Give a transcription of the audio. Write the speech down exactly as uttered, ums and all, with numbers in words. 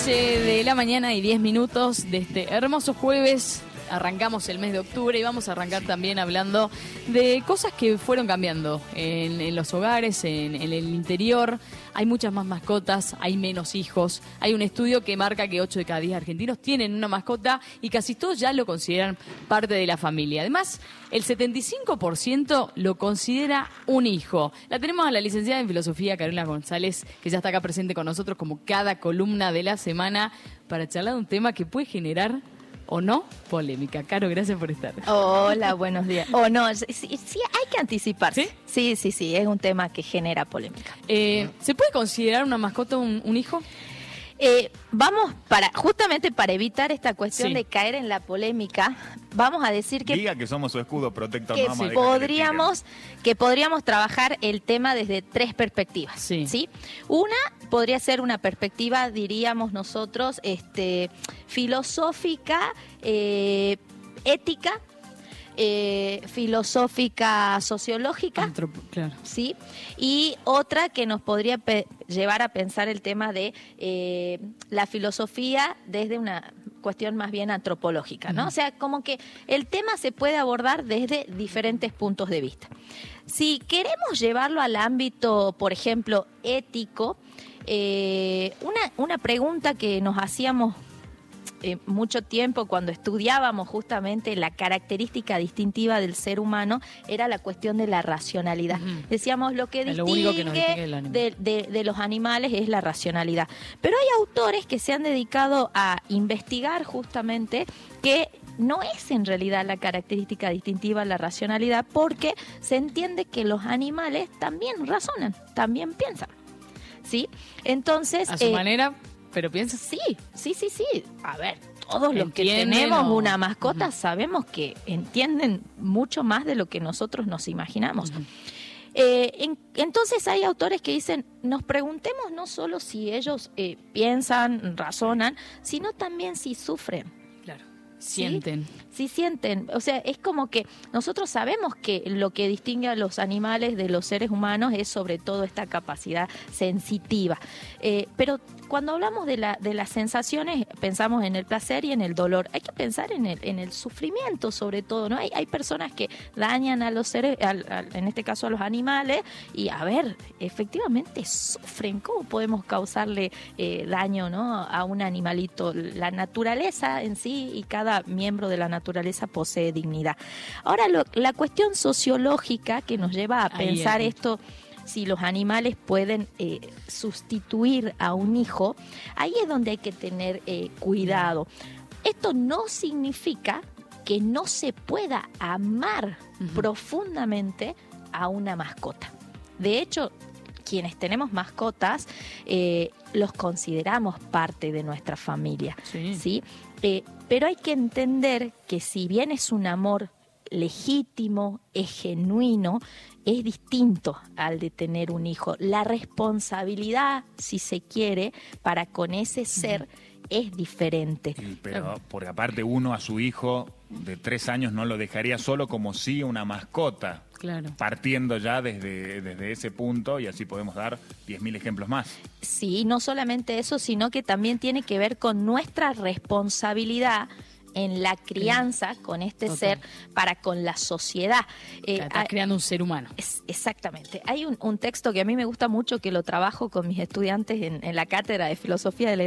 De la mañana y diez minutos de este hermoso jueves. Arrancamos el mes de octubre y vamos a arrancar también hablando de cosas que fueron cambiando en, en los hogares, en, en el interior. Hay muchas más mascotas, hay menos hijos. Hay un estudio que marca que ocho de cada diez argentinos tienen una mascota y casi todos ya lo consideran parte de la familia. Además, el setenta y cinco por ciento lo considera un hijo. La tenemos a la licenciada en Filosofía, Carolina González, que ya está acá presente con nosotros como cada columna de la semana para charlar de un tema que puede generar o no polémica. Caro, gracias por estar. Hola, buenos días. O oh, no, sí, sí, hay que anticiparse. ¿Sí? Sí, sí, sí, es un tema que genera polémica. Eh, ¿Se puede considerar una mascota un, un hijo? Eh, vamos, para justamente para evitar esta cuestión Sí. de caer en la polémica, vamos a decir que... Diga que somos su escudo protector. que no vamos a dejar podríamos que podríamos trabajar el tema desde tres perspectivas. Sí. ¿Sí? Una podría ser una perspectiva, diríamos nosotros, este, filosófica, eh, ética, eh, filosófica, sociológica. Antropo- claro. ¿Sí? Y otra que nos podría pe- llevar a pensar el tema de eh, la filosofía desde una cuestión más bien antropológica, ¿no? Ujú. O sea, como que el tema se puede abordar desde diferentes puntos de vista. Si queremos llevarlo al ámbito, por ejemplo, ético, eh, una, una pregunta que nos hacíamos Eh, mucho tiempo cuando estudiábamos justamente la característica distintiva del ser humano era la cuestión de la racionalidad. Ujú. Decíamos lo que Es lo único que nos distingue distingue del animal. de, de- de los animales es la racionalidad. Pero hay autores que se han dedicado a investigar justamente que no es en realidad la característica distintiva la racionalidad, porque se entiende que los animales también razonan, también piensan. ¿Sí? Entonces, A su eh, manera, pero piensas. Sí, sí, sí, sí. A ver, todos los que Entienden tenemos o- una mascota Ujú. sabemos que entienden mucho más de lo que nosotros nos imaginamos. Ujú. Eh, en- entonces hay autores que dicen, nos preguntemos no solo si ellos eh, piensan, razonan, sino también si sufren. Claro. ¿Sí? Sienten. Si sienten, o sea, es como que nosotros sabemos que lo que distingue a los animales de los seres humanos es sobre todo esta capacidad sensitiva. Eh, pero cuando hablamos de, la, de las sensaciones, pensamos en el placer y en el dolor. Hay que pensar en el, en el sufrimiento sobre todo, ¿no? Hay, hay personas que dañan a los seres, al- al- en este caso a los animales, y a ver, efectivamente sufren. ¿Cómo podemos causarle eh, daño, ¿no? a un animalito? La naturaleza en sí y cada miembro de la naturaleza posee dignidad. Ahora, lo- la cuestión sociológica que nos lleva a Ahí pensar el esto, si los animales pueden eh, sustituir a un hijo, ahí es donde hay que tener eh, cuidado. Esto no significa que no se pueda amar Ujú. profundamente a una mascota. De hecho, quienes tenemos mascotas, eh, los consideramos parte de nuestra familia. Sí. ¿Sí? Eh, pero hay que entender que si bien es un amor legítimo, es genuino, es distinto al de tener un hijo. La responsabilidad, si se quiere, para con ese ser es diferente. Y- pero porque aparte uno a su hijo de tres años no lo dejaría solo como si una mascota. Claro. Partiendo ya desde, desde ese punto, y así podemos dar diez mil ejemplos más. Sí, no solamente eso, sino que también tiene que ver con nuestra responsabilidad en la crianza con este Total. ser para con la sociedad. Eh, Estás a- creando un ser humano. Es- exactamente. Hay un, un texto que a mí me gusta mucho, que lo trabajo con mis estudiantes en, en la cátedra de filosofía de la